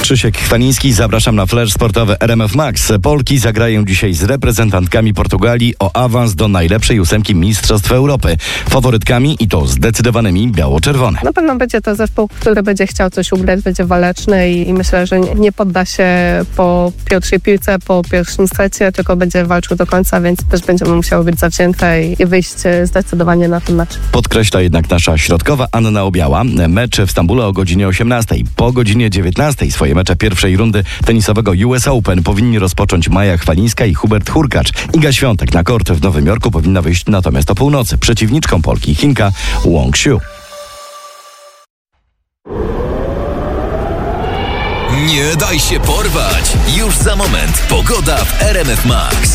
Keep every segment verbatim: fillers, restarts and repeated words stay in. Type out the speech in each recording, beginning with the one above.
Krzysiek Chwaliński, zapraszam na flash sportowy R M F Max. Polki zagrają dzisiaj z reprezentantkami Portugalii o awans do najlepszej ósemki Mistrzostw Europy. Faworytkami i to zdecydowanymi biało-czerwone. Na pewno będzie to zespół, który będzie chciał coś ugrać, będzie waleczny i, i myślę, że nie, nie podda się po pierwszej piłce, po pierwszym secie, tylko będzie walczył do końca, więc też będziemy musiały być zawzięte i, i wyjść zdecydowanie na ten mecz. Podkreśla jednak nasza środkowa Anna Obiała. Mecz w Stambule o godzinie osiemnastej. Po godzinie dziewiętnastej swoje mecze pierwszej rundy tenisowego U S Open powinni rozpocząć Maja Chwalińska i Hubert Hurkacz. Iga Świątek na kort w Nowym Jorku powinna wyjść natomiast o północy. Przeciwniczką Polki Chinka Wong Xiu. Nie daj się porwać! Już za moment pogoda w R M F Max.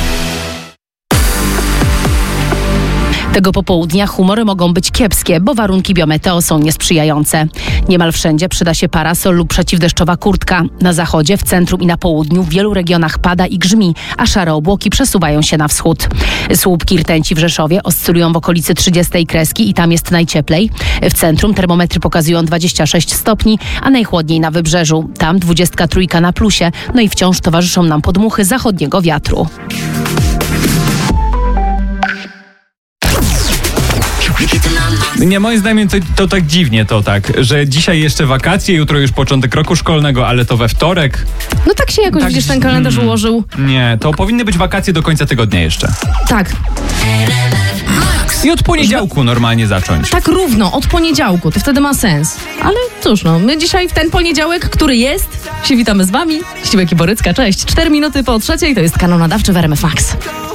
Tego popołudnia humory mogą być kiepskie, bo warunki biometeo są niesprzyjające. Niemal wszędzie przyda się parasol lub przeciwdeszczowa kurtka. Na zachodzie, w centrum i na południu w wielu regionach pada i grzmi, a szare obłoki przesuwają się na wschód. Słupki rtęci w Rzeszowie oscylują w okolicy trzydziestej kreski i tam jest najcieplej. W centrum termometry pokazują dwadzieścia sześć stopni, a najchłodniej na Wybrzeżu. Tam dwudziestka trójka na plusie, no i wciąż towarzyszą nam podmuchy zachodniego wiatru. Nie, moim zdaniem to, to tak dziwnie to tak, że dzisiaj jeszcze wakacje, jutro już początek roku szkolnego, ale to we wtorek. No tak się jakoś, tak, widzisz, ten kalendarz mm, ułożył. Nie, to powinny być wakacje do końca tygodnia jeszcze. Tak. I od poniedziałku normalnie zacząć. Tak równo, od poniedziałku, to wtedy ma sens. Ale cóż no, my dzisiaj w ten poniedziałek, który jest, się witamy z wami. Ścibek i Borycka, cześć. Cztery minuty po trzeciej, to jest kanał nadawczy w R M F Max.